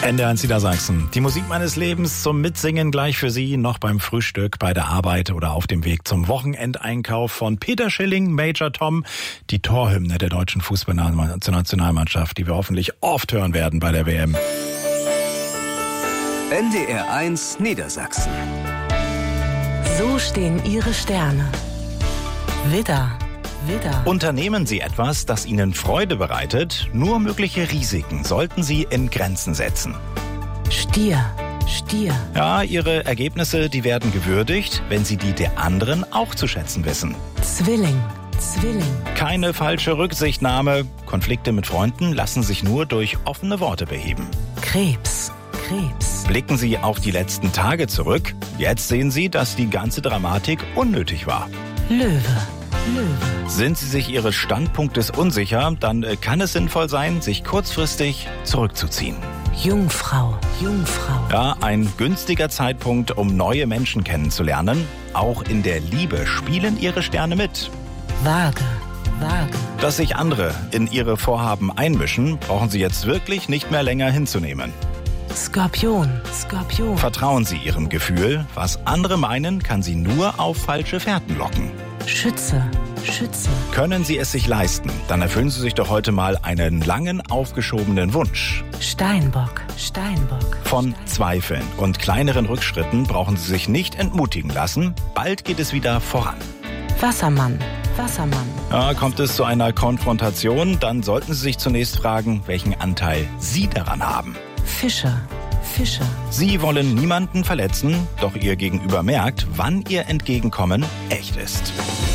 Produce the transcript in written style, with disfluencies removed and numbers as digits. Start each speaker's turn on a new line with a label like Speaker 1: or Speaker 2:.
Speaker 1: NDR1 Niedersachsen. Die Musik meines Lebens zum Mitsingen gleich für Sie, noch beim Frühstück, bei der Arbeit oder auf dem Weg zum Wochenendeinkauf von Peter Schilling, Major Tom. Die Torhymne der deutschen Fußballnationalmannschaft, die wir hoffentlich oft hören werden bei der WM.
Speaker 2: NDR1 Niedersachsen.
Speaker 3: So stehen Ihre Sterne. Widder.
Speaker 1: Unternehmen Sie etwas, das Ihnen Freude bereitet, nur mögliche Risiken sollten Sie in Grenzen setzen.
Speaker 3: Stier.
Speaker 1: Ja, Ihre Ergebnisse, die werden gewürdigt, wenn Sie die der anderen auch zu schätzen wissen.
Speaker 3: Zwilling.
Speaker 1: Keine falsche Rücksichtnahme. Konflikte mit Freunden lassen sich nur durch offene Worte beheben.
Speaker 3: Krebs.
Speaker 1: Blicken Sie auf die letzten Tage zurück. Jetzt sehen Sie, dass die ganze Dramatik unnötig war.
Speaker 3: Löwe.
Speaker 1: Sind Sie sich Ihres Standpunktes unsicher, dann kann es sinnvoll sein, sich kurzfristig zurückzuziehen.
Speaker 3: Jungfrau.
Speaker 1: Ja, ein günstiger Zeitpunkt, um neue Menschen kennenzulernen. Auch in der Liebe spielen Ihre Sterne mit.
Speaker 3: Waage.
Speaker 1: Dass sich andere in Ihre Vorhaben einmischen, brauchen Sie jetzt wirklich nicht mehr länger hinzunehmen.
Speaker 3: Skorpion.
Speaker 1: Vertrauen Sie Ihrem Gefühl. Was andere meinen, kann Sie nur auf falsche Fährten locken.
Speaker 3: Schütze.
Speaker 1: Können Sie es sich leisten, dann erfüllen Sie sich doch heute mal einen langen, aufgeschobenen Wunsch.
Speaker 3: Steinbock.
Speaker 1: Von Zweifeln und kleineren Rückschritten brauchen Sie sich nicht entmutigen lassen. Bald geht es wieder voran.
Speaker 3: Wassermann.
Speaker 1: Ja, kommt es zu einer Konfrontation, dann sollten Sie sich zunächst fragen, welchen Anteil Sie daran haben.
Speaker 3: Fische.
Speaker 1: Sie wollen niemanden verletzen, doch Ihr Gegenüber merkt, wann Ihr Entgegenkommen echt ist.